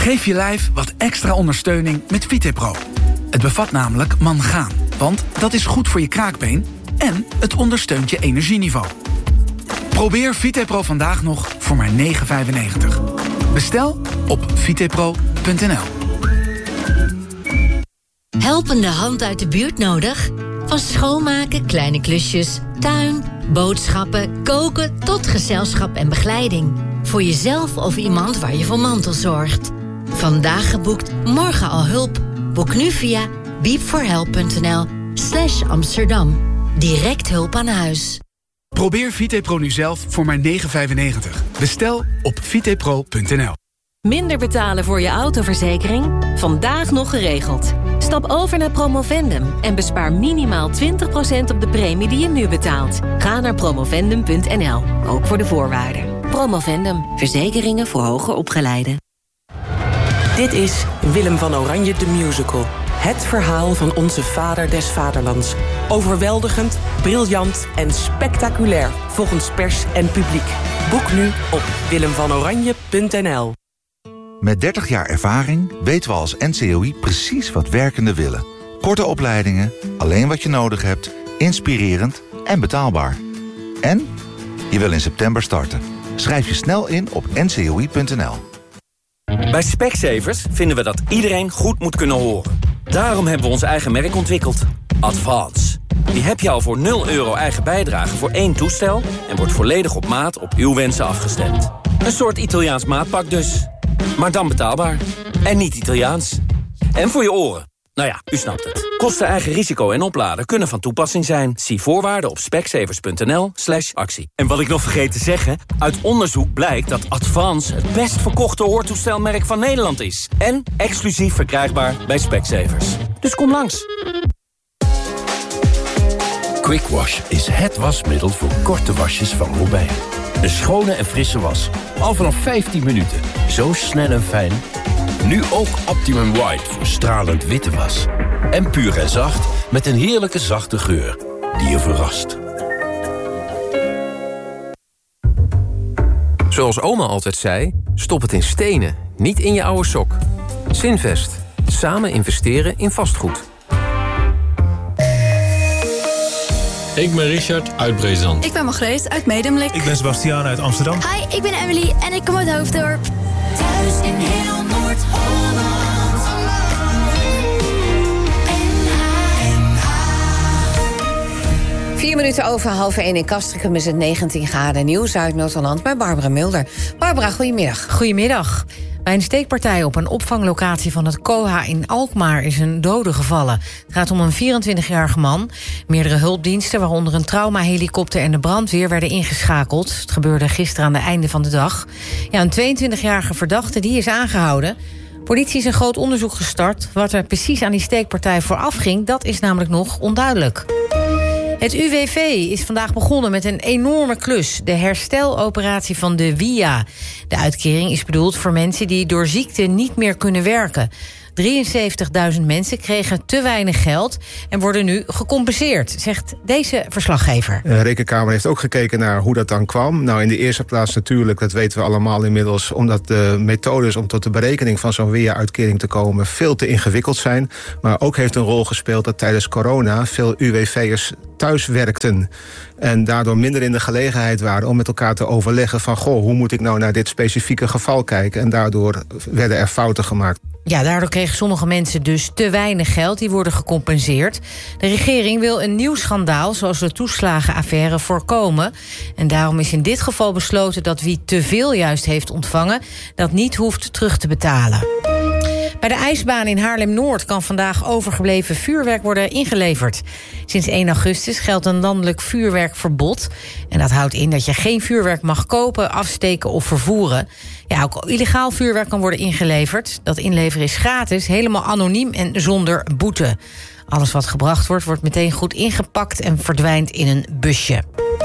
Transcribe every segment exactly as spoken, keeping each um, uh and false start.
Geef je lijf wat extra ondersteuning met VitePro. Het bevat namelijk mangaan, want dat is goed voor je kraakbeen en het ondersteunt je energieniveau. Probeer VitePro vandaag nog voor maar negen vijfennegentig. Bestel op vitepro punt n l. Helpende hand uit de buurt nodig? Van schoonmaken, kleine klusjes, tuin, boodschappen, koken tot gezelschap en begeleiding. Voor jezelf of iemand waar je voor mantelzorgt. Vandaag geboekt, morgen al hulp. Boek nu via beepforhelp punt n l slash Amsterdam. Direct hulp aan huis. Probeer VitePro nu zelf voor maar negen vijfennegentig. Bestel op vitepro punt n l. Minder betalen voor je autoverzekering? Vandaag nog geregeld. Stap over naar Promovendum en bespaar minimaal twintig procent op de premie die je nu betaalt. Ga naar promovendum punt n l, ook voor de voorwaarden. Promovendum, verzekeringen voor hoger opgeleiden. Dit is Willem van Oranje de Musical. Het verhaal van onze vader des vaderlands. Overweldigend, briljant en spectaculair volgens pers en publiek. Boek nu op willem van oranje punt n l. Met dertig jaar ervaring weten we als N C O I precies wat werkenden willen. Korte opleidingen, alleen wat je nodig hebt, inspirerend en betaalbaar. En je wil in september starten. Schrijf je snel in op n c o i punt n l. Bij Specsavers vinden we dat iedereen goed moet kunnen horen. Daarom hebben we ons eigen merk ontwikkeld. Advance. Die heb je al voor nul euro eigen bijdrage voor één toestel en wordt volledig op maat op uw wensen afgestemd. Een soort Italiaans maatpak dus. Maar dan betaalbaar. En niet Italiaans. En voor je oren. Nou ja, u snapt het. Kosten, eigen risico en opladen kunnen van toepassing zijn. Zie voorwaarden op specsavers punt n l slash actie. En wat ik nog vergeet te zeggen, uit onderzoek blijkt dat Advance het best verkochte hoortoestelmerk van Nederland is. En exclusief verkrijgbaar bij Specsavers. Dus kom langs. Quick Wash is het wasmiddel voor korte wasjes van Robijn. Een schone en frisse was. Al vanaf vijftien minuten. Zo snel en fijn. Nu ook Optimum White voor stralend witte was. En puur en zacht met een heerlijke zachte geur die je verrast. Zoals oma altijd zei, stop het in stenen, niet in je oude sok. Zinvest. Samen investeren in vastgoed. Ik ben Richard uit Brezand. Ik ben Margreet uit Medemblik. Ik ben Sebastiaan uit Amsterdam. Hi, ik ben Emily en ik kom uit Hoofddorp. Thuis in heel Noord-Holland. Vier minuten over half één in Castricum is het negentien graden. Nieuws uit Noord-Holland bij Barbara Mulder. Barbara, goedemiddag. Goedemiddag. Bij een steekpartij op een opvanglocatie van het C O H A in Alkmaar is een dode gevallen. Het gaat om een vierentwintigjarige man. Meerdere hulpdiensten, waaronder een traumahelikopter en de brandweer, werden ingeschakeld. Het gebeurde gisteren aan het einde van de dag. Ja, een tweeëntwintigjarige verdachte die is aangehouden. Politie is een groot onderzoek gestart. Wat er precies aan die steekpartij vooraf ging, dat is namelijk nog onduidelijk. Het U W V is vandaag begonnen met een enorme klus. De hersteloperatie van de W I A. De uitkering is bedoeld voor mensen die door ziekte niet meer kunnen werken. drieënzeventigduizend mensen kregen te weinig geld en worden nu gecompenseerd, zegt deze verslaggever. De Rekenkamer heeft ook gekeken naar hoe dat dan kwam. Nou, in de eerste plaats natuurlijk, dat weten we allemaal inmiddels, omdat de methodes om tot de berekening van zo'n W I A-uitkering te komen veel te ingewikkeld zijn. Maar ook heeft een rol gespeeld dat tijdens corona veel U W V'ers thuis werkten en daardoor minder in de gelegenheid waren om met elkaar te overleggen van, goh, hoe moet ik nou naar dit specifieke geval kijken? En daardoor werden er fouten gemaakt. Ja, daardoor kregen sommige mensen dus te weinig geld. Die worden gecompenseerd. De regering wil een nieuw schandaal, zoals de toeslagenaffaire, voorkomen. En daarom is in dit geval besloten dat wie te veel juist heeft ontvangen, dat niet hoeft terug te betalen. Bij de ijsbaan in Haarlem-Noord kan vandaag overgebleven vuurwerk worden ingeleverd. Sinds één augustus geldt een landelijk vuurwerkverbod. En dat houdt in dat je geen vuurwerk mag kopen, afsteken of vervoeren. Ja, ook illegaal vuurwerk kan worden ingeleverd. Dat inleveren is gratis, helemaal anoniem en zonder boete. Alles wat gebracht wordt, wordt meteen goed ingepakt en verdwijnt in een busje.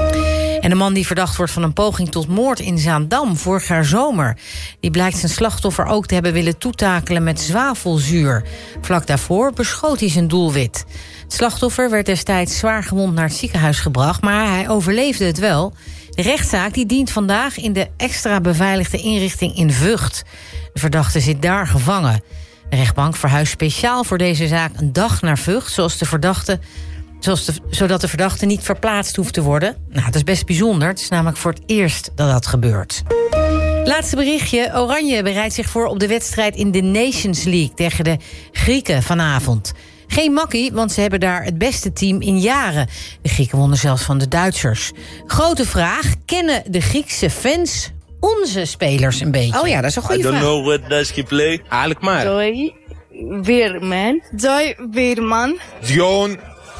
En de man die verdacht wordt van een poging tot moord in Zaandam vorig jaar zomer, die blijkt zijn slachtoffer ook te hebben willen toetakelen met zwavelzuur. Vlak daarvoor beschoot hij zijn doelwit. Het slachtoffer werd destijds zwaar gewond naar het ziekenhuis gebracht, maar hij overleefde het wel. De rechtszaak die dient vandaag in de extra beveiligde inrichting in Vught. De verdachte zit daar gevangen. De rechtbank verhuist speciaal voor deze zaak een dag naar Vught... Zoals de verdachte, zoals de, zodat de verdachte niet verplaatst hoeft te worden. Nou, dat is best bijzonder. Het is namelijk voor het eerst dat dat gebeurt. Laatste berichtje. Oranje bereidt zich voor op de wedstrijd in de Nations League... tegen de Grieken vanavond. Geen makkie, want ze hebben daar het beste team in jaren. De Grieken wonnen zelfs van de Duitsers. Grote vraag, kennen de Griekse fans onze spelers een beetje? Oh ja, dat is een goede vraag. I don't know what does he play. Eigenlijk maar. Joy Weerman. Joy Weerman. Dion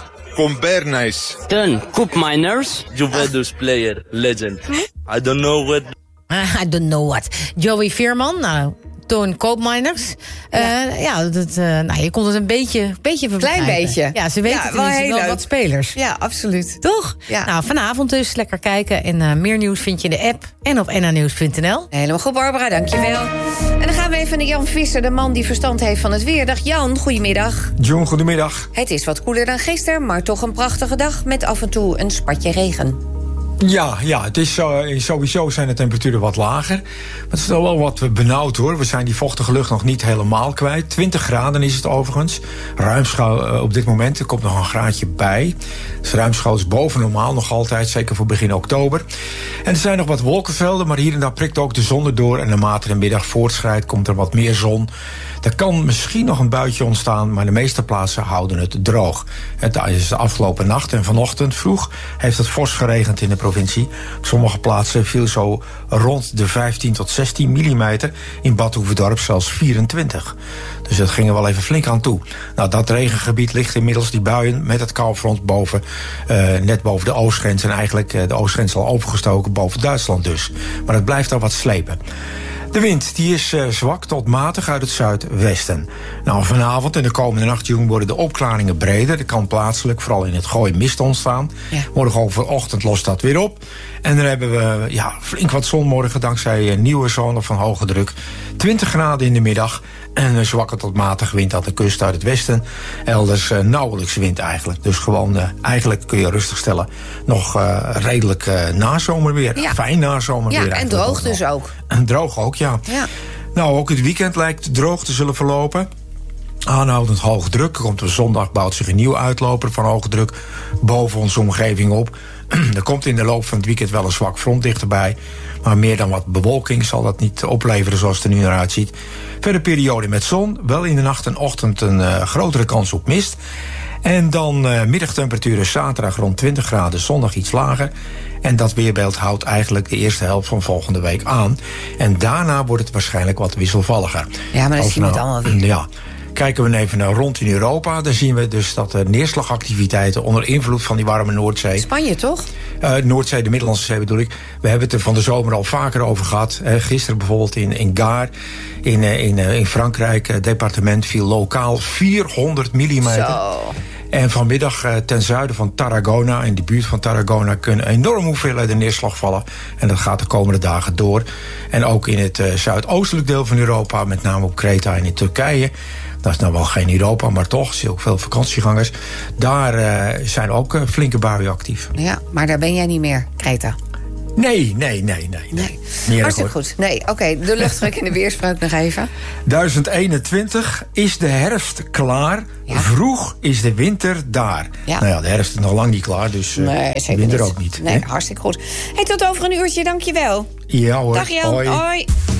Combernais. Ten Koopmeiners. Juventus player, legend. I don't know what... I don't know what. Joey Veerman, nou... Toon Koopmeiners. Ja, uh, ja dat, uh, nou, je kon het een beetje, beetje Klein beetje. Ja, ze weten ja, wel, heel wel wat spelers. Ja, absoluut. Toch? Ja. Nou, vanavond dus lekker kijken. En uh, meer nieuws vind je in de app en op n h nieuws punt n l. Helemaal goed, Barbara, dankjewel. En dan gaan we even naar Jan Visser, de man die verstand heeft van het weer. Dag Jan, goedemiddag. John, goedemiddag. Het is wat koeler dan gisteren, maar toch een prachtige dag... met af en toe een spatje regen. Ja, ja, het is uh, sowieso zijn de temperaturen wat lager. Maar het is wel wat benauwd hoor. We zijn die vochtige lucht nog niet helemaal kwijt. twintig graden is het overigens. Ruimschouw uh, op dit moment. Er komt nog een graadje bij. Dus ruimschouw is boven normaal nog altijd. Zeker voor begin oktober. En er zijn nog wat wolkenvelden. Maar hier en daar prikt ook de zon erdoor. En naarmate de middag voortschrijdt komt er wat meer zon. Er kan misschien nog een buitje ontstaan, maar de meeste plaatsen houden het droog. Het is de afgelopen nacht en vanochtend vroeg heeft het fors geregend in de provincie. Op sommige plaatsen viel zo rond de vijftien tot zestien millimeter. In Bad Hoeverdorp zelfs vierentwintig. Dus dat ging er wel even flink aan toe. Nou, dat regengebied ligt inmiddels, die buien met het koufront boven, uh, net boven de oostgrens. En eigenlijk uh, de oostgrens al overgestoken boven Duitsland dus. Maar het blijft daar wat slepen. De wind die is uh, zwak tot matig uit het zuidwesten. Nou, vanavond en de komende nacht worden de opklaringen breder. Er kan plaatselijk, vooral in het Gooi, mist ontstaan. Ja. Morgenochtend lost dat weer op. En dan hebben we ja, flink wat zon morgen dankzij een nieuwe zone van hoge druk. twintig graden in de middag en een zwakke tot matige wind aan de kust uit het westen. Elders uh, nauwelijks wind eigenlijk. Dus gewoon, uh, eigenlijk kun je rustig stellen, nog uh, redelijk uh, nazomerweer. Ja. Fijn nazomerweer. Ja, en droog dus ook. En droog ook, ja. ja. Nou, ook het weekend lijkt droog te zullen verlopen. Aanhoudend hoge druk. Er komt op zondag bouwt zich een nieuwe uitloper van hoge druk boven onze omgeving op. Er komt in de loop van het weekend wel een zwak front dichterbij. Maar meer dan wat bewolking zal dat niet opleveren zoals het er nu naar uitziet. Verder periode met zon. Wel in de nacht en ochtend een uh, grotere kans op mist. En dan uh, middagtemperaturen zaterdag rond twintig graden, zondag iets lager. En dat weerbeeld houdt eigenlijk de eerste helft van volgende week aan. En daarna wordt het waarschijnlijk wat wisselvalliger. Ja, maar dat zien we het allemaal weer. Ja. Kijken we even naar rond in Europa, dan zien we dus dat de neerslagactiviteiten onder invloed van die warme Noordzee... Spanje, toch? Uh, Noordzee, de Middellandse Zee bedoel ik. We hebben het er van de zomer al vaker over gehad. Uh, gisteren bijvoorbeeld in, in Gare, in, uh, in, uh, in Frankrijk, uh, departement viel lokaal vierhonderd millimeter. Zo. En vanmiddag uh, ten zuiden van Tarragona, in de buurt van Tarragona, kunnen enorm hoeveelheden neerslag vallen. En dat gaat de komende dagen door. En ook in het uh, zuidoostelijk deel van Europa, met name op Kreta en in Turkije. Dat is nou wel geen Europa, maar toch, zie je ook veel vakantiegangers. Daar uh, zijn ook uh, flinke buien actief. Ja, maar daar ben jij niet meer, Kreta. Nee, nee, nee, nee. nee. nee. Hartstikke goed. Nee, oké, okay, de luchtdruk en de weerspreuk nog even. duizend eenentwintig is de herfst klaar. Ja. Vroeg is de winter daar. Ja. Nou ja, de herfst is nog lang niet klaar, dus uh, nee, de winter niet. ook niet. Nee, hè? hartstikke goed. Hey, tot over een uurtje, dankjewel. Ja hoor. Dag Jan, hoi. hoi.